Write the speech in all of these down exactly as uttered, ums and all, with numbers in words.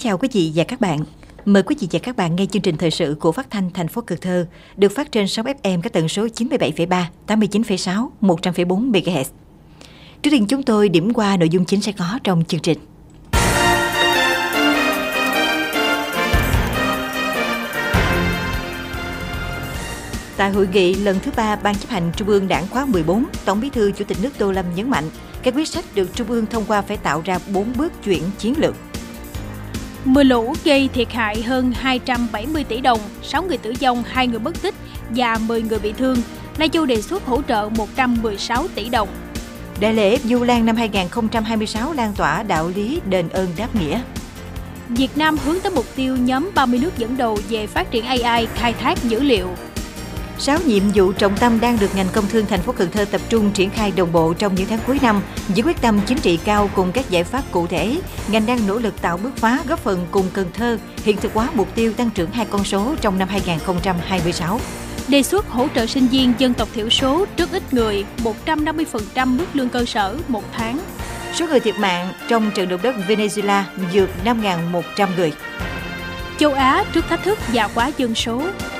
chào quý vị và các bạn. Mời quý vị và các bạn nghe chương trình thời sự của Phát thanh thành phố Cần Thơ được phát trên sóng ép em các tần số chín mươi bảy phẩy ba, tám mươi chín phẩy sáu, một trăm phẩy bốn MHz. Trước tiên chúng tôi điểm qua nội dung chính sẽ có trong chương trình. Tại hội nghị lần thứ ba Ban chấp hành Trung ương Đảng khóa mười bốn, Tổng Bí thư Chủ tịch nước Tô Lâm nhấn mạnh các quyết sách được Trung ương thông qua phải tạo ra bốn bước chuyển chiến lược. Mưa lũ gây thiệt hại hơn hai trăm bảy mươi tỷ đồng, sáu người tử vong, hai người mất tích và mười người bị thương. Lai Châu đề xuất hỗ trợ một trăm mười sáu tỷ đồng. Đại lễ Vu Lan năm hai không hai sáu lan tỏa đạo lý đền ơn đáp nghĩa. Việt Nam hướng tới mục tiêu nhóm ba mươi nước dẫn đầu về phát triển a i, khai thác dữ liệu. Sáu nhiệm vụ trọng tâm đang được ngành công thương thành phố Cần Thơ tập trung triển khai đồng bộ trong những tháng cuối năm. Với quyết tâm chính trị cao cùng các giải pháp cụ thể, ngành đang nỗ lực tạo bước phá góp phần cùng Cần Thơ hiện thực hóa mục tiêu tăng trưởng hai con số trong năm hai không hai sáu. Đề xuất hỗ trợ sinh viên dân tộc thiểu số rất ít người, một trăm năm mươi phần trăm mức lương cơ sở một tháng. Số người thiệt mạng trong trận động đất Venezuela vượt năm nghìn một trăm người. Châu Á trước thách thức già hóa dân số.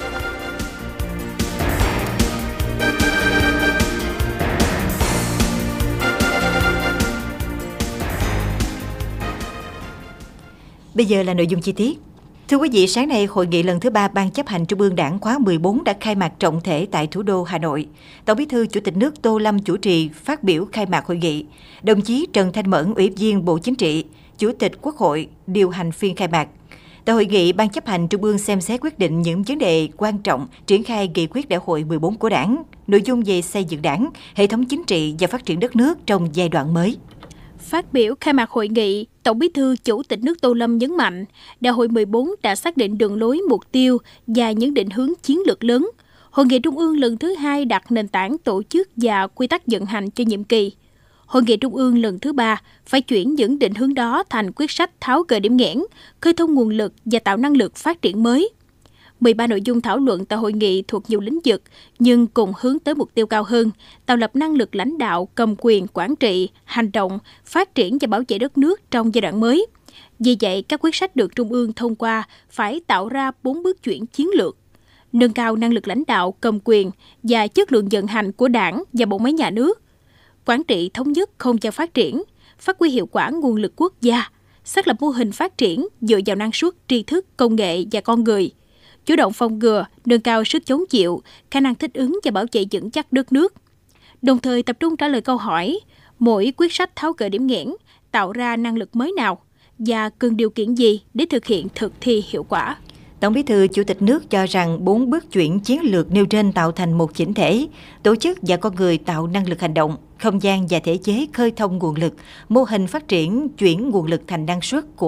Bây giờ là nội dung chi tiết. Thưa quý vị, sáng nay hội nghị lần thứ ba Ban chấp hành Trung ương Đảng khóa mười bốn đã khai mạc trọng thể tại thủ đô Hà Nội. Tổng Bí thư Chủ tịch nước Tô Lâm chủ trì phát biểu khai mạc hội nghị. Đồng chí Trần Thanh Mẫn, Ủy viên Bộ Chính trị, Chủ tịch Quốc hội điều hành phiên khai mạc. Tại hội nghị, Ban chấp hành Trung ương xem xét quyết định những vấn đề quan trọng triển khai nghị quyết đại hội mười bốn của Đảng, nội dung về xây dựng Đảng, hệ thống chính trị và phát triển đất nước trong giai đoạn mới. Phát biểu khai mạc hội nghị, Tổng Bí thư Chủ tịch nước Tô Lâm nhấn mạnh, Đại hội mười bốn đã xác định đường lối, mục tiêu và những định hướng chiến lược lớn. Hội nghị Trung ương lần thứ hai đặt nền tảng tổ chức và quy tắc vận hành cho nhiệm kỳ. Hội nghị Trung ương lần thứ ba phải chuyển những định hướng đó thành quyết sách tháo gỡ điểm nghẽn, khơi thông nguồn lực và tạo năng lực phát triển mới. mười ba nội dung thảo luận tại hội nghị thuộc nhiều lĩnh vực, nhưng cùng hướng tới mục tiêu cao hơn, tạo lập năng lực lãnh đạo, cầm quyền, quản trị, hành động, phát triển và bảo vệ đất nước trong giai đoạn mới. Vì vậy, các quyết sách được Trung ương thông qua phải tạo ra bốn bước chuyển chiến lược, nâng cao năng lực lãnh đạo, cầm quyền và chất lượng vận hành của Đảng và bộ máy nhà nước, quản trị thống nhất không gian phát triển, phát huy hiệu quả nguồn lực quốc gia, xác lập mô hình phát triển dựa vào năng suất, tri thức, công nghệ và con người, chủ động phòng ngừa, nâng cao sức chống chịu, khả năng thích ứng và bảo vệ vững chắc đất nước. Đồng thời tập trung trả lời câu hỏi, mỗi quyết sách tháo gỡ điểm nghẽn, tạo ra năng lực mới nào và cần điều kiện gì để thực hiện thực thi hiệu quả. Tổng Bí thư Chủ tịch nước cho rằng bốn bước chuyển chiến lược nêu trên tạo thành một chỉnh thể, tổ chức và con người tạo năng lực hành động, không gian và thể chế khơi thông nguồn lực, mô hình phát triển chuyển nguồn lực thành năng suất của